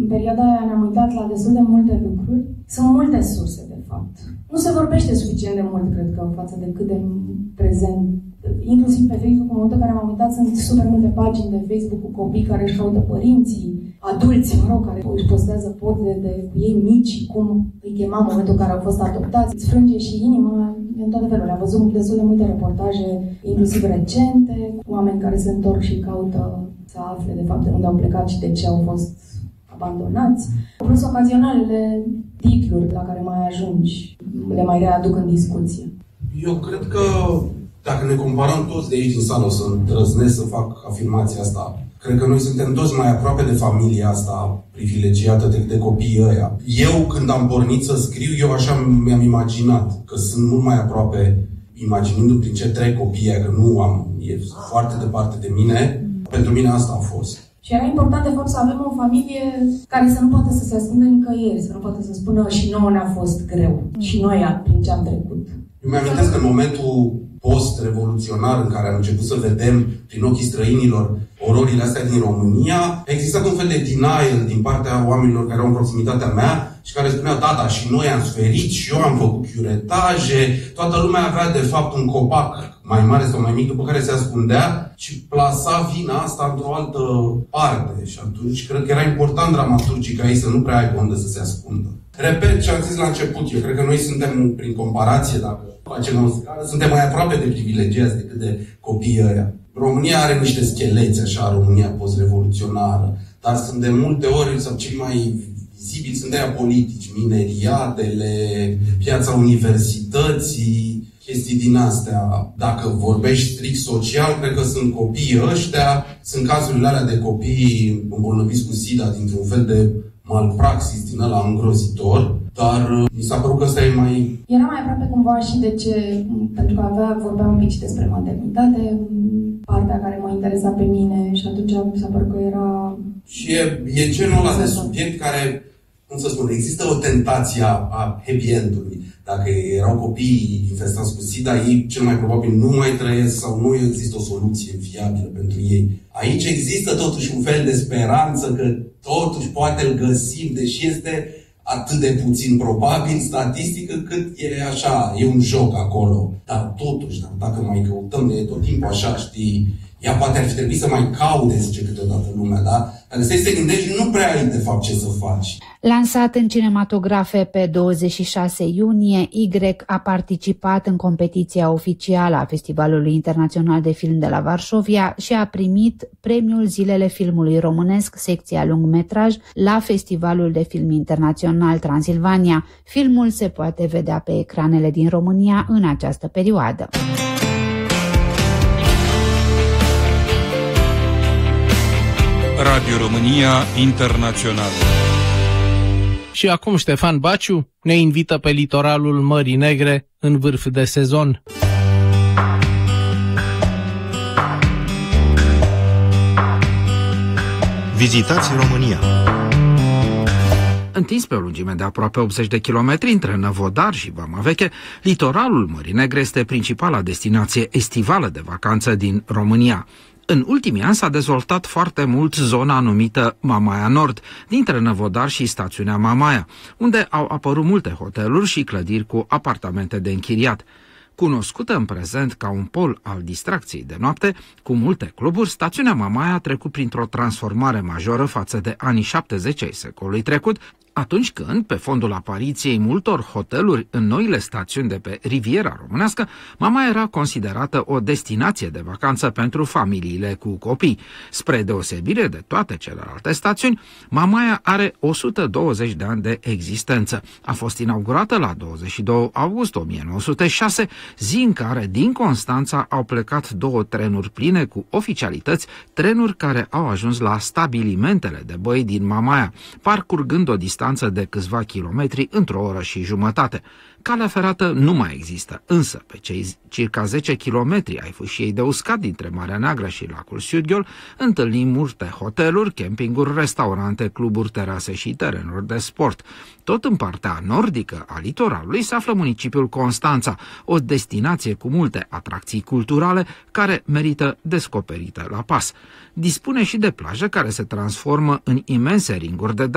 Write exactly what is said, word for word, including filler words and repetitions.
perioada aia ne-am uitat la destul de multe lucruri. Sunt multe surse, de fapt. Nu se vorbește suficient de mult, cred că, față de cât de prezent. Inclusiv pe Facebook, în momentul în care m-am uitat, sunt super multe pagini de Facebook cu copii care își caută părinții, adulți, mă rog, care își postează poze de ei mici, cum îi chema în momentul în care au fost adoptați. Îți frânge și inima în toate felurile. Am văzut destul de multe reportaje, inclusiv recente, oameni care se întorc și caută să afle, de fapt, de unde au plecat și de ce au fost abandonați. Plus ocazionalele titluri la care mai ajungi, le mai readuc în discuție. Eu cred că dacă ne comparăm toți de aici din sală, o să îndrăznesc să fac afirmația asta, cred că noi suntem toți mai aproape de familia asta privilegiată decât de copiii ăia. Eu, când am pornit să scriu, eu așa mi-am imaginat că sunt mult mai aproape, imaginându-mi prin ce trec copiii ăia, că nu am, e foarte departe de mine. Pentru mine asta a fost. Și era important, de fapt, să avem o familie care să nu poată să se ascundă nicăieri, să nu poată să spună și nouă ne-a fost greu, și noi prin ce am trecut. Eu mi-amintesc că în momentul post-revoluționar în care am început să vedem prin ochii străinilor ororile astea din România, a existat un fel de denial din partea oamenilor care au în proximitatea mea și care spuneau, da, da, și noi am suferit, și eu am făcut chiuretaje, toată lumea avea de fapt un copac mai mare sau mai mic după care se ascundea și plasa vina asta într-o altă parte. Și atunci cred că era important dramaturgic ca ei să nu prea aibă unde să se ascundă. Repet ce am zis la început, eu cred că noi suntem, prin comparație, dacă facem o scară, suntem mai aproape de privilegiați decât de copiii ăia. România are niște scheleți, așa, România post-revoluționară, dar sunt de multe ori, sau cei mai vizibili, sunt de aia politici, mineriadele, piața universității, chestii din astea. Dacă vorbești strict social, cred că sunt copiii ăștia, sunt cazurile alea de copii îmbolnăviți cu SIDA dintr-un fel de malpraxis din ăla îngrozitor, dar mi s-a părut că ăsta e mai... Era mai aproape cumva și de ce, pentru că avea, vorbeam un pic și despre maternitate, partea care mă interesa pe mine și atunci mi s-a părut că era... Și e, e genul ăla de subiect care, cum să spun, există o tentație a happy end-ului. Dacă erau copii infestați cu SIDA, ei cel mai probabil nu mai trăiesc sau nu există o soluție viabilă pentru ei. Aici există totuși un fel de speranță că totuși poate îl găsim, deși este atât de puțin probabil, statistică, cât e așa, e un joc acolo. Dar totuși, dacă mai căutăm, e tot timpul așa, știi, ea poate ar fi trebuit să mai caute, zice câteodată lumea, da? Dacă stai să te gândești, nu prea ai de fapt ce să faci. Lansat în cinematografe pe douăzeci și șase iunie, Y a participat în competiția oficială a Festivalului Internațional de Film de la Varșovia și a primit premiul Zilele Filmului Românesc, secția lungmetraj, la Festivalul de Film Internațional Transilvania. Filmul se poate vedea pe ecranele din România în această perioadă. Radio România Internațională. Și acum Ștefan Baciu ne invită pe litoralul Mării Negre în vârf de sezon. Vizitați România. Întins pe o lungime de aproape optzeci de kilometri între Năvodar și Vama Veche, litoralul Mării Negre este principala destinație estivală de vacanță din România. În ultimii ani s-a dezvoltat foarte mult zona numită Mamaia Nord, dintre Năvodar și stațiunea Mamaia, unde au apărut multe hoteluri și clădiri cu apartamente de închiriat. Cunoscută în prezent ca un pol al distracției de noapte, cu multe cluburi, stațiunea Mamaia a trecut printr-o transformare majoră față de anii șaptezeci ai secolului trecut, atunci când, pe fondul apariției multor hoteluri în noile stațiuni de pe riviera românească, Mamaia era considerată o destinație de vacanță pentru familiile cu copii. Spre deosebire de toate celelalte stațiuni, Mamaia are o sută douăzeci de ani de existență. A fost inaugurată la douăzeci și doi august o mie nouă sute șase, zi în care din Constanța au plecat două trenuri pline cu oficialități, trenuri care au ajuns la stabilimentele de băi din Mamaia, parcurgând o distanță de câțiva kilometri într-o oră și jumătate. Calea ferată nu mai există, însă pe cei circa zece kilometri ai fâșiei de uscat dintre Marea Neagră și lacul Sudghiol întâlnim multe hoteluri, campinguri, restaurante, cluburi, terase și terenuri de sport. Tot în partea nordică a litoralului se află municipiul Constanța, o destinație cu multe atracții culturale care merită descoperită la pas. Dispune și de plajă care se transformă în imense ringuri de